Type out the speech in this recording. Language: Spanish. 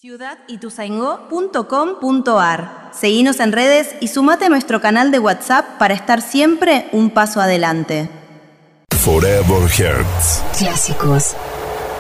ciudadituzaingó.com.ar. Seguinos en redes y sumate a nuestro canal de WhatsApp para estar siempre un paso adelante. Forever Hearts. Clásicos